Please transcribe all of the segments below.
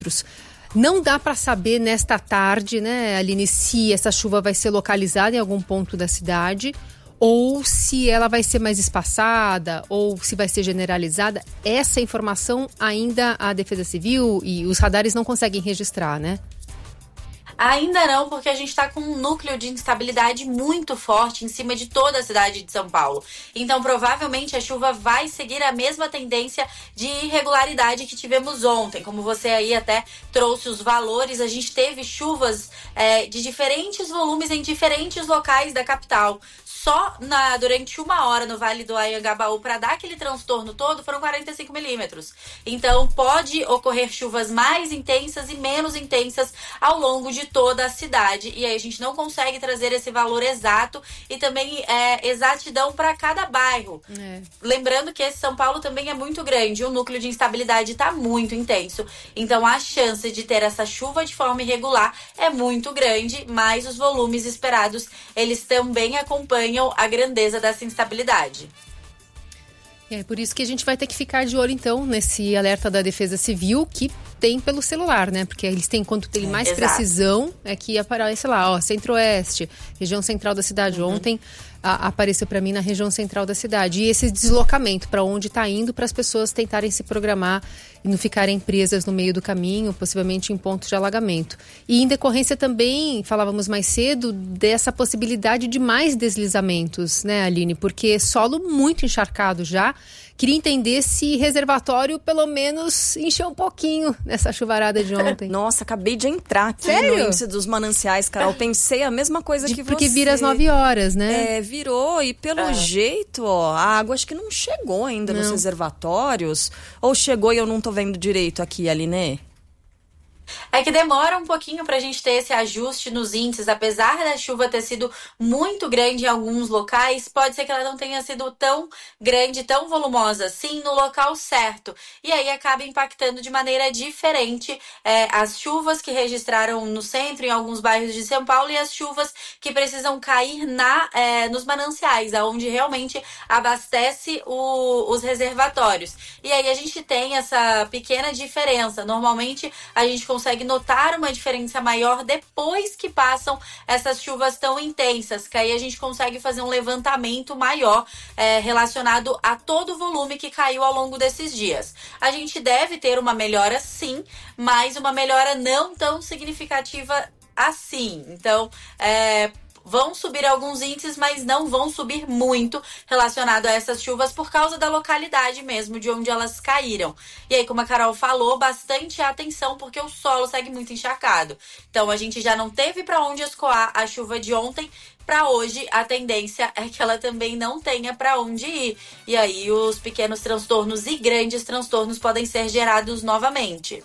Não dá para saber nesta tarde, né, Aline, se essa chuva vai ser localizada em algum ponto da cidade ou se ela vai ser mais espaçada ou se vai ser generalizada. Essa informação ainda a Defesa Civil e os radares não conseguem registrar, né? Ainda não, porque a gente está com um núcleo de instabilidade muito forte em cima de toda a cidade de São Paulo. Então, provavelmente, a chuva vai seguir a mesma tendência de irregularidade que tivemos ontem. Como você aí até trouxe os valores, a gente teve chuvas de diferentes volumes em diferentes locais da capital. Só durante 1 hora no Vale do Anhangabaú, para dar aquele transtorno todo, foram 45 milímetros. Então, pode ocorrer chuvas mais intensas e menos intensas ao longo de toda a cidade. E aí a gente não consegue trazer esse valor exato e também exatidão para cada bairro. Lembrando que esse São Paulo também é muito grande, o núcleo de instabilidade está muito intenso. Então, a chance de ter essa chuva de forma irregular é muito grande, mas os volumes esperados, eles também acompanham a grandeza dessa instabilidade. É por isso que a gente vai ter que ficar de olho, então, nesse alerta da Defesa Civil, que tem pelo celular, né? Porque eles têm, quando tem mais precisão, é que aparece lá, Centro-Oeste, região central da cidade. Ontem apareceu para mim na região central da cidade. E esse deslocamento para onde está indo, para as pessoas tentarem se programar e não ficarem presas no meio do caminho, possivelmente em pontos de alagamento. E em decorrência também, falávamos mais cedo, dessa possibilidade de mais deslizamentos, né, Aline? Porque solo muito encharcado já. Queria entender se reservatório pelo menos encheu um pouquinho nessa chuvarada de ontem. Nossa, acabei de entrar aqui no índice dos mananciais, Carol. Pensei a mesma coisa que você. Porque vira às 9 horas, né? Virou. E pelo jeito, a água acho que não chegou ainda nos reservatórios. Ou chegou e eu não tô vendo direito aqui, Aline? É que demora um pouquinho para a gente ter esse ajuste nos índices. Apesar da chuva ter sido muito grande em alguns locais, pode ser que ela não tenha sido tão grande, tão volumosa assim no local certo. E aí acaba impactando de maneira diferente as chuvas que registraram no centro, em alguns bairros de São Paulo, e as chuvas que precisam cair nos mananciais, onde realmente abastece os reservatórios. E aí a gente tem essa pequena diferença. Normalmente a gente consegue notar uma diferença maior depois que passam essas chuvas tão intensas, que aí a gente consegue fazer um levantamento maior relacionado a todo o volume que caiu ao longo desses dias. A gente deve ter uma melhora sim, mas uma melhora não tão significativa assim. Então, vão subir alguns índices, mas não vão subir muito relacionado a essas chuvas por causa da localidade mesmo, de onde elas caíram. E aí, como a Carol falou, bastante atenção, porque o solo segue muito encharcado. Então, a gente já não teve para onde escoar a chuva de ontem. Para hoje, a tendência é que ela também não tenha para onde ir. E aí, os pequenos transtornos e grandes transtornos podem ser gerados novamente.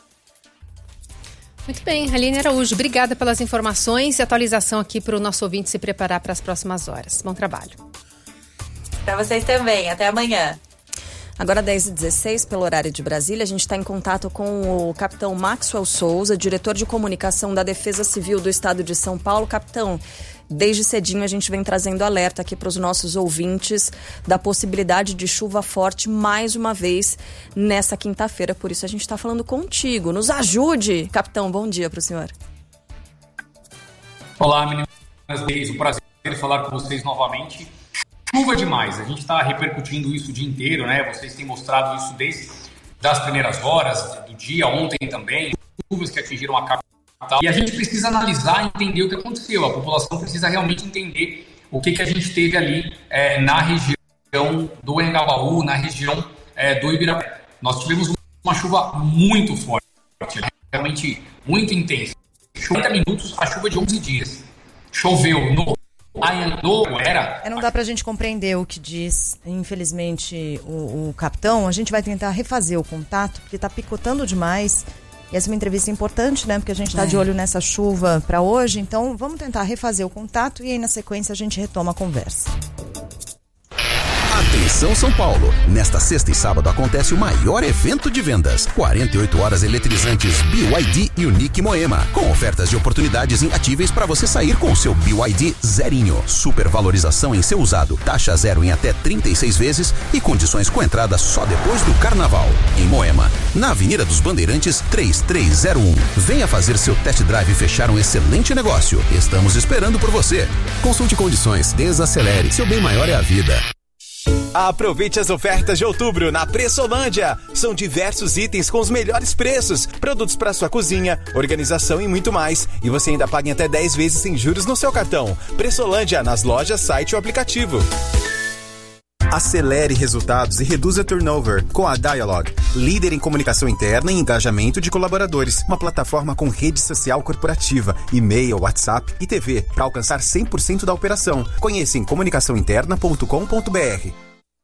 Muito bem, Aline Araújo, obrigada pelas informações e atualização aqui para o nosso ouvinte se preparar para as próximas horas. Bom trabalho. Para vocês também, até amanhã. Agora 10h16, pelo horário de Brasília, a gente está em contato com o capitão Maxwell Souza, diretor de comunicação da Defesa Civil do Estado de São Paulo. Capitão, desde cedinho a gente vem trazendo alerta aqui para os nossos ouvintes da possibilidade de chuva forte mais uma vez nessa quinta-feira. Por isso a gente está falando contigo. Nos ajude, capitão. Bom dia para o senhor. Olá, meninas. Um prazer falar com vocês novamente. Chuva demais. A gente está repercutindo isso o dia inteiro, né? Vocês têm mostrado isso desde as primeiras horas do dia, ontem também. Chuvas que atingiram a capital. E a gente precisa analisar e entender o que aconteceu. A população precisa realmente entender o que a gente teve ali na região do Anhangabaú, na região do Ibirapuera. Nós tivemos uma chuva muito forte, realmente muito intensa. 40 minutos, a chuva de 11 dias. Choveu no Anhangabaú. Não dá pra gente compreender o que diz, infelizmente, o capitão. A gente vai tentar refazer o contato, porque tá picotando demais. E essa é uma entrevista importante, né? Porque a gente está de olho nessa chuva para hoje. Então, vamos tentar refazer o contato e aí, na sequência, a gente retoma a conversa. Conexão São Paulo. Nesta sexta e sábado acontece o maior evento de vendas. 48 horas eletrizantes BYD Unique Moema. Com ofertas de oportunidades imbatíveis para você sair com o seu BYD zerinho. Supervalorização em seu usado. Taxa zero em até 36 vezes e condições com entrada só depois do carnaval. Em Moema, na Avenida dos Bandeirantes 3301. Venha fazer seu test drive e fechar um excelente negócio. Estamos esperando por você. Consulte condições. Desacelere. Seu bem maior é a vida. Aproveite as ofertas de outubro na Pressolândia. São diversos itens com os melhores preços, produtos para sua cozinha, organização e muito mais. E você ainda paga em até 10 vezes sem juros no seu cartão. Pressolândia, nas lojas, site ou aplicativo. Acelere resultados e reduza turnover com a Dialog, líder em comunicação interna e engajamento de colaboradores. Uma plataforma com rede social corporativa, e-mail, WhatsApp e TV para alcançar 100% da operação. Conheça em comunicaçãointerna.com.br.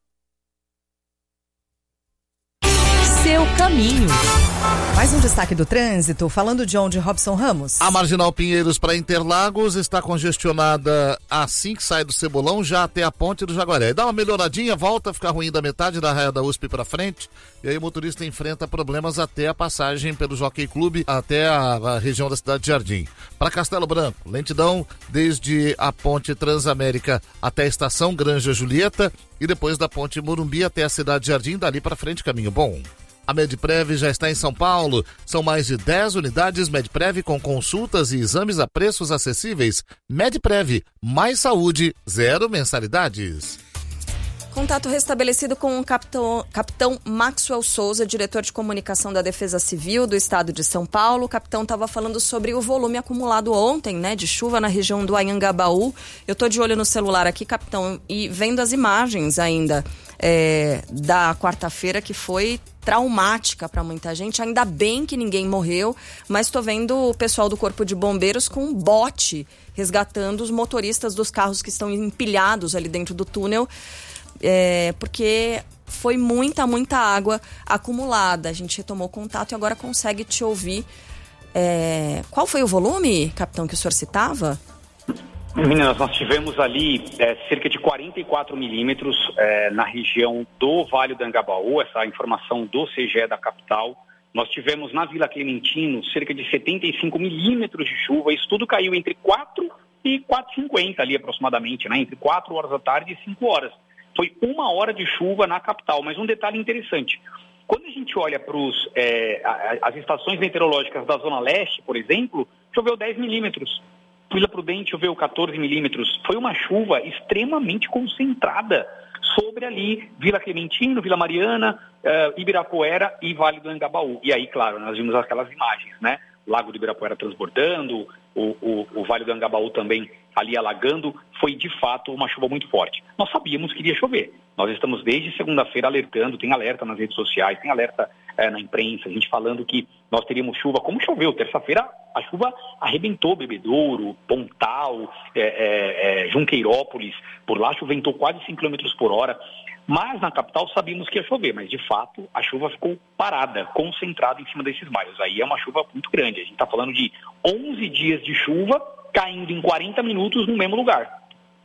Seu caminho. Mais um destaque do trânsito, falando de onde, Robson Ramos? A Marginal Pinheiros para Interlagos está congestionada assim que sai do Cebolão, já até a Ponte do Jaguaré. Dá uma melhoradinha, volta a ficar ruim da metade da raia da USP para frente, e aí o motorista enfrenta problemas até a passagem pelo Jockey Clube, até a região da Cidade de Jardim. Para Castelo Branco, lentidão desde a Ponte Transamérica até a Estação Granja Julieta, e depois da Ponte Morumbi até a Cidade de Jardim, dali para frente caminho bom. A Medprev já está em São Paulo. São mais de 10 unidades Medprev com consultas e exames a preços acessíveis. Medprev, mais saúde, zero mensalidades. Contato restabelecido com o capitão Maxwell Souza, diretor de comunicação da Defesa Civil do Estado de São Paulo. O capitão estava falando sobre o volume acumulado ontem, né, de chuva na região do Anhangabaú. Eu estou de olho no celular aqui, capitão, e vendo as imagens ainda da quarta-feira, que foi traumática para muita gente. Ainda bem que ninguém morreu, mas estou vendo o pessoal do Corpo de Bombeiros com um bote resgatando os motoristas dos carros que estão empilhados ali dentro do túnel, porque foi muita água acumulada. A gente retomou contato e agora consegue te ouvir. Qual foi o volume, capitão, que o senhor citava? Meninas, nós tivemos ali cerca de 44 milímetros na região do Vale do Anhangabaú, essa informação do CGE da capital. Nós tivemos na Vila Clementino cerca de 75 milímetros de chuva. Isso tudo caiu entre 4 e 4h50 ali aproximadamente, né? Entre 4 horas da tarde e 5 horas. Foi 1 hora de chuva na capital, mas um detalhe interessante. Quando a gente olha para as estações meteorológicas da Zona Leste, por exemplo, choveu 10 milímetros. Vila Prudente choveu 14 milímetros. Foi uma chuva extremamente concentrada sobre ali Vila Clementino, Vila Mariana, Ibirapuera e Vale do Anhangabaú. E aí, claro, nós vimos aquelas imagens, né? O Lago do Ibirapuera transbordando, o Vale do Anhangabaú também ali alagando. Foi, de fato, uma chuva muito forte. Nós sabíamos que iria chover. Nós estamos desde segunda-feira alertando, tem alerta nas redes sociais, tem alerta na imprensa, a gente falando que nós teríamos chuva, como choveu. Terça-feira a chuva arrebentou Bebedouro, Pontal, Junqueirópolis, por lá ventou quase 5 km por hora. Mas na capital sabíamos que ia chover, mas de fato a chuva ficou parada, concentrada em cima desses bairros. Aí é uma chuva muito grande, a gente está falando de 11 dias de chuva caindo em 40 minutos no mesmo lugar.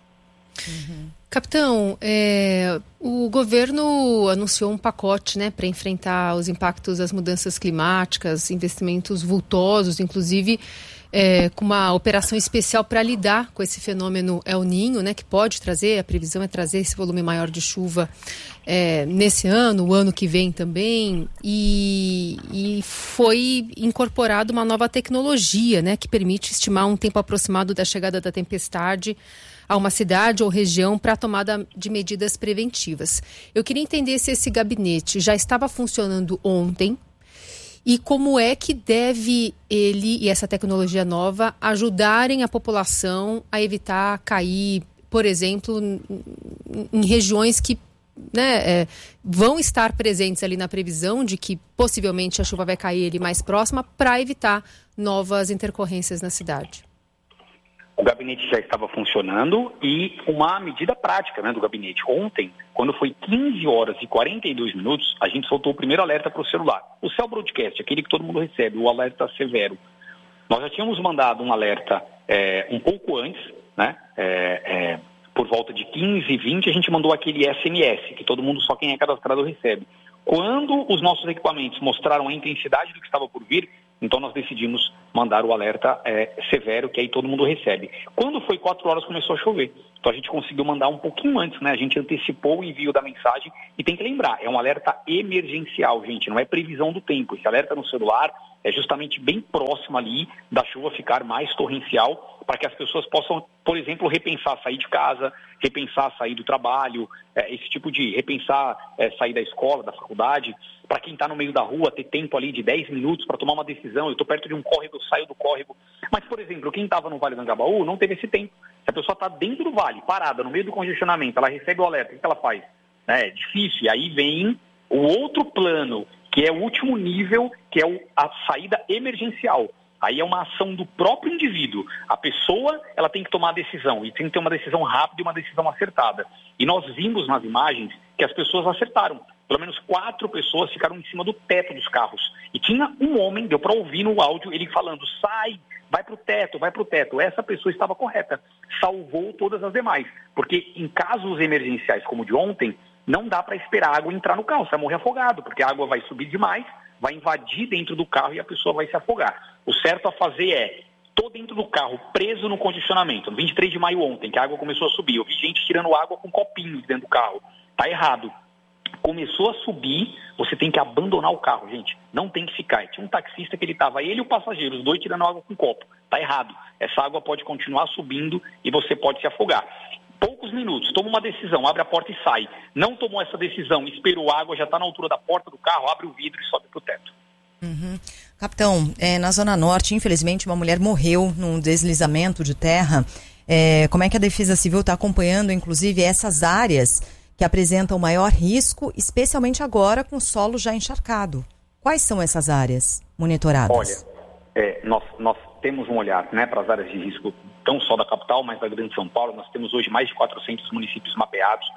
Capitão, o governo anunciou um pacote, né, para enfrentar os impactos das mudanças climáticas, investimentos vultosos, inclusive com uma operação especial para lidar com esse fenômeno El Niño, né, que pode trazer, a previsão é trazer esse volume maior de chuva nesse ano, o ano que vem também, e foi incorporada uma nova tecnologia, né, que permite estimar um tempo aproximado da chegada da tempestade a uma cidade ou região para a tomada de medidas preventivas. Eu queria entender se esse gabinete já estava funcionando ontem e como é que deve ele e essa tecnologia nova ajudarem a população a evitar cair, por exemplo, em regiões que, né, vão estar presentes ali na previsão de que possivelmente a chuva vai cair ali mais próxima, para evitar novas intercorrências na cidade. O gabinete já estava funcionando e uma medida prática, né, do gabinete. Ontem, quando foi 15 horas e 42 minutos, a gente soltou o primeiro alerta para o celular. O Cell Broadcast, aquele que todo mundo recebe, o alerta severo. Nós já tínhamos mandado um alerta um pouco antes, né, por volta de 15h20, a gente mandou aquele SMS, que todo mundo, só quem é cadastrado recebe. Quando os nossos equipamentos mostraram a intensidade do que estava por vir, então nós decidimos mandar o alerta severo, que aí todo mundo recebe. Quando foi 4 horas, começou a chover. Então a gente conseguiu mandar um pouquinho antes, né? A gente antecipou o envio da mensagem e tem que lembrar, é um alerta emergencial, gente, não é previsão do tempo. Esse alerta no celular é justamente bem próximo ali da chuva ficar mais torrencial, para que as pessoas possam, por exemplo, repensar sair de casa, repensar sair do trabalho, esse tipo de repensar sair da escola, da faculdade. Para quem está no meio da rua, ter tempo ali de 10 minutos para tomar uma decisão. Eu estou perto de um córrego, eu saio do córrego. Mas, por exemplo, quem estava no Vale do Anhangabaú não teve esse tempo. Se a pessoa está dentro do vale, parada, no meio do congestionamento, ela recebe o alerta, o que ela faz? É difícil. E aí vem o outro plano, que é o último nível, que é a saída emergencial. Aí é uma ação do próprio indivíduo. A pessoa, ela tem que tomar a decisão, e tem que ter uma decisão rápida e uma decisão acertada. E nós vimos nas imagens que as pessoas acertaram. Pelo menos 4 pessoas ficaram em cima do teto dos carros. E tinha um homem, deu para ouvir no áudio, ele falando, sai, vai para o teto, vai para o teto. Essa pessoa estava correta, salvou todas as demais. Porque em casos emergenciais como o de ontem, não dá para esperar a água entrar no carro, você vai morrer afogado, porque a água vai subir demais, vai invadir dentro do carro e a pessoa vai se afogar. O certo a fazer é, tô dentro do carro, preso no condicionamento, no 23 de maio ontem, que a água começou a subir, eu vi gente tirando água com copinhos dentro do carro, tá errado. Começou a subir, você tem que abandonar o carro, gente, não tem que ficar. E tinha um taxista que ele estava, ele e o passageiro, os dois tirando água com copo, tá errado. Essa água pode continuar subindo e você pode se afogar. Poucos minutos, toma uma decisão, abre a porta e sai. Não tomou essa decisão, esperou a água, já está na altura da porta do carro, abre o vidro e sobe para o teto. Uhum. Capitão, na Zona Norte, infelizmente, uma mulher morreu num deslizamento de terra. Como é que a Defesa Civil está acompanhando, inclusive, essas áreas que apresentam maior risco, especialmente agora com o solo já encharcado? Quais são essas áreas monitoradas? Olha, nós temos um olhar, né, para as áreas de risco, não só da capital, mas da Grande São Paulo. Nós temos hoje mais de 400 municípios mapeados.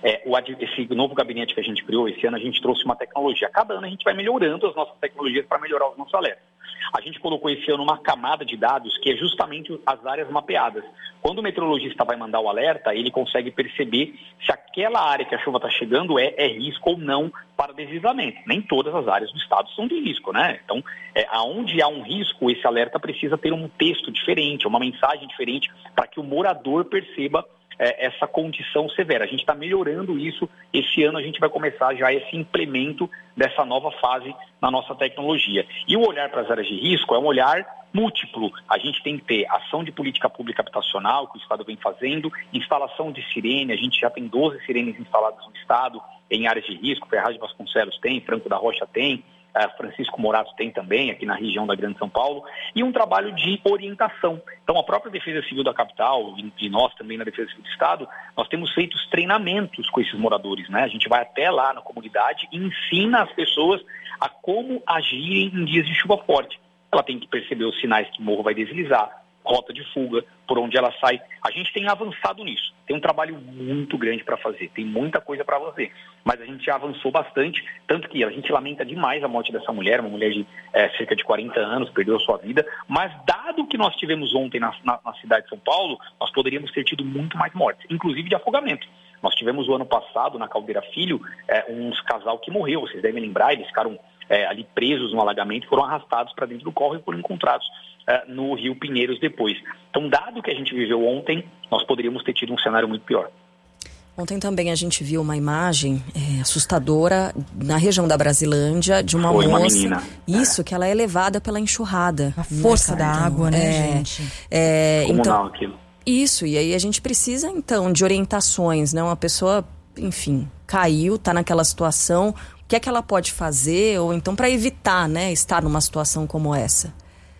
Esse novo gabinete que a gente criou, esse ano a gente trouxe uma tecnologia. Cada ano a gente vai melhorando as nossas tecnologias para melhorar os nossos alertas. A gente colocou esse ano uma camada de dados que é justamente as áreas mapeadas. Quando o meteorologista vai mandar o alerta, ele consegue perceber se aquela área que a chuva está chegando é risco ou não para deslizamento. Nem todas as áreas do estado são de risco, né? Então, aonde há um risco, esse alerta precisa ter um texto diferente, uma mensagem diferente, para que o morador perceba essa condição severa. A gente está melhorando isso. Esse ano a gente vai começar já esse implemento dessa nova fase na nossa tecnologia. E o olhar para as áreas de risco é um olhar múltiplo. A gente tem que ter ação de política pública habitacional, que o Estado vem fazendo, instalação de sirene, a gente já tem 12 sirenes instaladas no Estado, em áreas de risco, Ferraz de Vasconcelos tem, Franco da Rocha tem, Francisco Morato tem também, aqui na região da Grande São Paulo, e um trabalho de orientação. Então, a própria Defesa Civil da capital, e nós também na Defesa Civil do Estado, nós temos feito treinamentos com esses moradores, né? A gente vai até lá na comunidade e ensina as pessoas a como agirem em dias de chuva forte. Ela tem que perceber os sinais que o morro vai deslizar, rota de fuga, por onde ela sai. A gente tem avançado nisso. Tem um trabalho muito grande para fazer, tem muita coisa para fazer. Mas a gente já avançou bastante, tanto que a gente lamenta demais a morte dessa mulher, uma mulher de cerca de 40 anos, perdeu a sua vida. Mas dado o que nós tivemos ontem na cidade de São Paulo, nós poderíamos ter tido muito mais mortes, inclusive de afogamento. Nós tivemos o ano passado, na Caldeira Filho, uns casal que morreu, vocês devem lembrar, eles ficaram ali presos no alagamento e foram arrastados para dentro do córrego e foram encontrados no Rio Pinheiros depois. Então, dado o que a gente viveu ontem, nós poderíamos ter tido um cenário muito pior. Ontem também a gente viu uma imagem assustadora na região da Brasilândia de uma moça. Uma menina. Isso, que ela é levada pela enxurrada. A força da água, né, gente? Então, aquilo. Isso, e aí a gente precisa, então, de orientações, né? Uma pessoa, enfim, caiu, está naquela situação, o que é que ela pode fazer, ou então para evitar, né, estar numa situação como essa?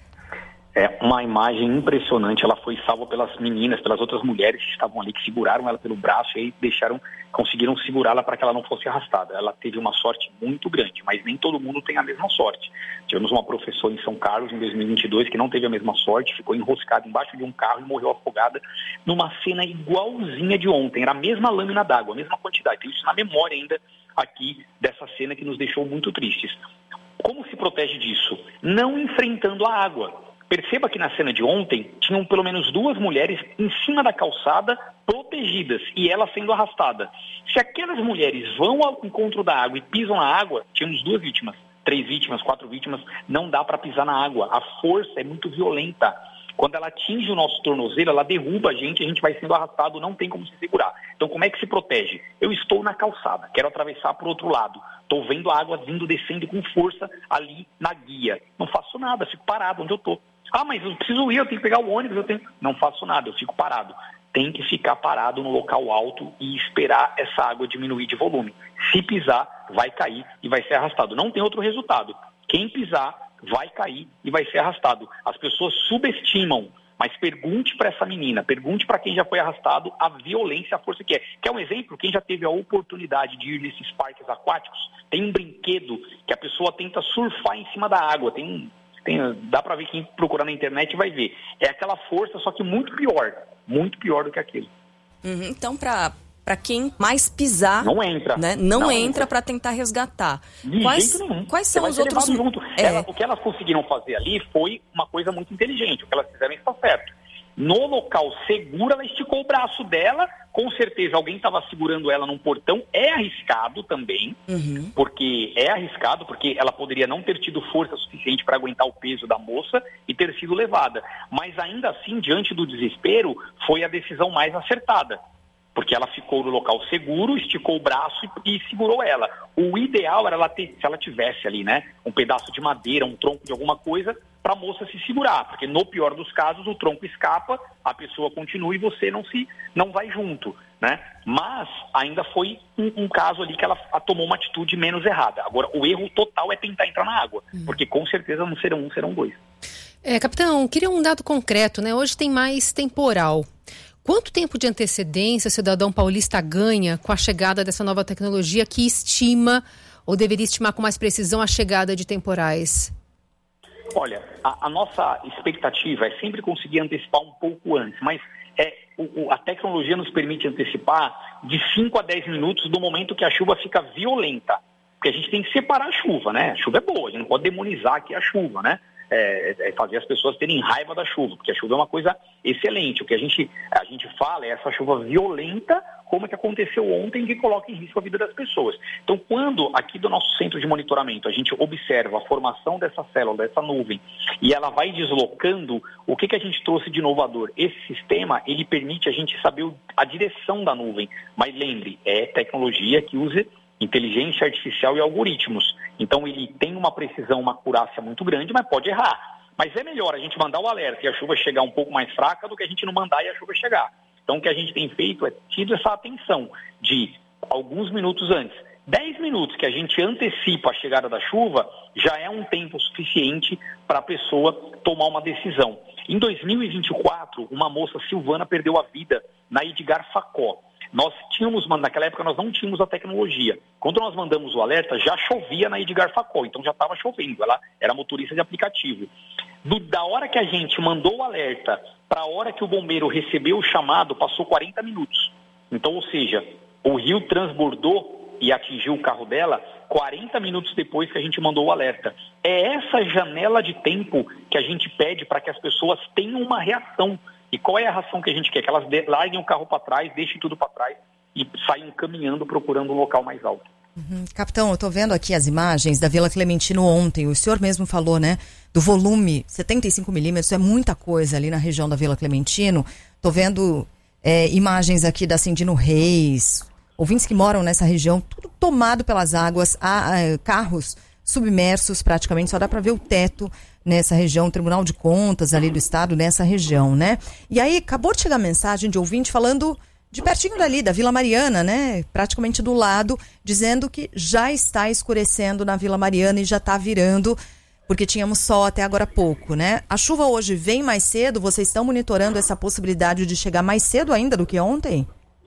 É uma imagem impressionante, ela foi salva pelas meninas, pelas outras mulheres que estavam ali, que seguraram ela pelo braço e aí conseguiram segurá-la para que ela não fosse arrastada. Ela teve uma sorte muito grande, mas nem todo mundo tem a mesma sorte. Tivemos uma professora em São Carlos, em 2022, que não teve a mesma sorte, ficou enroscada embaixo de um carro e morreu afogada numa cena igualzinha de ontem. Era a mesma lâmina d'água, a mesma quantidade. Tenho isso na memória ainda aqui dessa cena que nos deixou muito tristes. Como se protege disso? Não enfrentando a água. Perceba que na cena de ontem, tinham pelo menos 2 mulheres em cima da calçada, protegidas, e ela sendo arrastada. Se aquelas mulheres vão ao encontro da água e pisam na água, tínhamos 2 vítimas, 3 vítimas, 4 vítimas, não dá para pisar na água. A força é muito violenta. Quando ela atinge o nosso tornozelo, ela derruba a gente vai sendo arrastado, não tem como se segurar. Então, como é que se protege? Eu estou na calçada, quero atravessar para o outro lado. Estou vendo a água vindo, descendo com força ali na guia. Não faço nada, fico parado onde eu estou. Ah, mas eu preciso ir, eu tenho que pegar o ônibus, Não faço nada, eu fico parado. Tem que ficar parado no local alto e esperar essa água diminuir de volume. Se pisar, vai cair e vai ser arrastado. Não tem outro resultado. Quem pisar vai cair e vai ser arrastado. As pessoas subestimam, mas pergunte para essa menina, pergunte para quem já foi arrastado a violência, a força que é. Quer um exemplo? Quem já teve a oportunidade de ir nesses parques aquáticos, tem um brinquedo que a pessoa tenta surfar em cima da água. Dá para ver, quem procurar na internet vai ver. É aquela força, só que muito pior do que aquilo. Então, para quem mais pisar, não entra, né? Não entra para tentar resgatar. De jeito nenhum. Quais são os outros? Junto. O que elas conseguiram fazer ali foi uma coisa muito inteligente. O que elas fizeram está certo. No local seguro, ela esticou o braço dela. Com certeza, alguém estava segurando ela num portão. É arriscado também, porque ela poderia não ter tido força suficiente para aguentar o peso da moça e ter sido levada. Mas ainda assim, diante do desespero, foi a decisão mais acertada. Porque ela ficou no local seguro, esticou o braço e segurou ela. O ideal era se ela tivesse ali, né, um pedaço de madeira, um tronco de alguma coisa, para a moça se segurar. Porque no pior dos casos, o tronco escapa, a pessoa continua e você não vai junto, né? Mas ainda foi um caso ali que ela tomou uma atitude menos errada. Agora, o erro total é tentar entrar na água, porque com certeza não serão 1, serão 2. Capitão, queria um dado concreto, né? Hoje tem mais temporal. Quanto tempo de antecedência o cidadão paulista ganha com a chegada dessa nova tecnologia que estima, ou deveria estimar com mais precisão, a chegada de temporais? Olha, a nossa expectativa é sempre conseguir antecipar um pouco antes, mas a tecnologia nos permite antecipar de 5 a 10 minutos do momento que a chuva fica violenta. Porque a gente tem que separar a chuva, né? A chuva é boa, a gente não pode demonizar aqui a chuva, né? Fazer as pessoas terem raiva da chuva, porque a chuva é uma coisa excelente. O que a gente fala é essa chuva violenta, como é que aconteceu ontem, que coloca em risco a vida das pessoas. Então, quando aqui do nosso centro de monitoramento a gente observa a formação dessa célula, dessa nuvem, e ela vai deslocando, o que a gente trouxe de inovador? Esse sistema, ele permite a gente saber a direção da nuvem, mas lembre, é tecnologia que usa inteligência artificial e algoritmos. Então ele tem uma precisão, uma acurácia muito grande, mas pode errar. Mas é melhor a gente mandar o alerta e a chuva chegar um pouco mais fraca do que a gente não mandar e a chuva chegar. Então o que a gente tem feito é tido essa atenção de alguns minutos antes. 10 minutos que a gente antecipa a chegada da chuva já é um tempo suficiente para a pessoa tomar uma decisão. Em 2024, uma moça silvana perdeu a vida na Edgar Facó. Naquela época nós não tínhamos a tecnologia. Quando nós mandamos o alerta, já chovia na Edgar Facó, então já estava chovendo, ela era motorista de aplicativo. Da hora que a gente mandou o alerta para a hora que o bombeiro recebeu o chamado, passou 40 minutos. Então, ou seja, o rio transbordou e atingiu o carro dela 40 minutos depois que a gente mandou o alerta. É essa janela de tempo que a gente pede para que as pessoas tenham uma reação. E qual é a reação que a gente quer? Que elas larguem o carro para trás, deixem tudo para trás e saiam caminhando procurando um local mais alto. Capitão, eu estou vendo aqui as imagens da Vila Clementino ontem. O senhor mesmo falou, né, do volume 75 milímetros, é muita coisa ali na região da Vila Clementino. Estou vendo imagens aqui da Cindino Reis, ouvintes que moram nessa região, tudo tomado pelas águas, carros submersos praticamente, só dá para ver o teto nessa região, o Tribunal de Contas ali do Estado nessa região, né? E aí acabou de chegar mensagem de ouvinte falando de pertinho dali, da Vila Mariana, né? Praticamente do lado, dizendo que já está escurecendo na Vila Mariana e já está virando, porque tínhamos sol até agora há pouco, né? A chuva hoje vem mais cedo, vocês estão monitorando essa possibilidade de chegar mais cedo ainda do que ontem?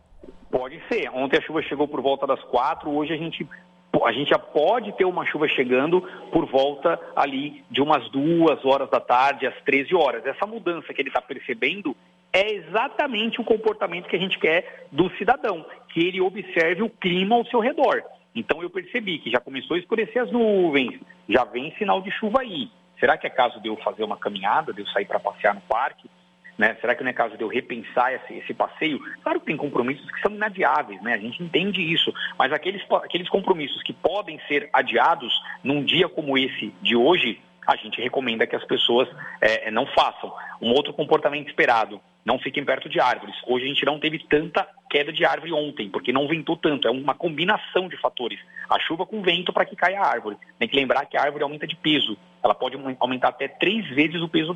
Pode ser. Ontem a chuva chegou por volta das 4, hoje a gente já pode ter uma chuva chegando por volta ali de umas 2 horas da tarde, às 13 horas. Essa mudança que ele está percebendo é exatamente o comportamento que a gente quer do cidadão, que ele observe o clima ao seu redor. Então eu percebi que já começou a escurecer as nuvens, já vem sinal de chuva aí. Será que é caso de eu fazer uma caminhada, de eu sair para passear no parque? Né? Será que não é caso de eu repensar esse passeio? Claro que tem compromissos que são inadiáveis, né? A gente entende isso, mas aqueles compromissos que podem ser adiados num dia como esse de hoje, a gente recomenda que as pessoas não façam. Um outro comportamento esperado, não fiquem perto de árvores. Hoje a gente não teve tanta queda de árvore ontem, porque não ventou tanto, é uma combinação de fatores. A chuva com vento para que caia a árvore. Tem que lembrar que a árvore aumenta de peso, ela pode aumentar até 3 vezes o peso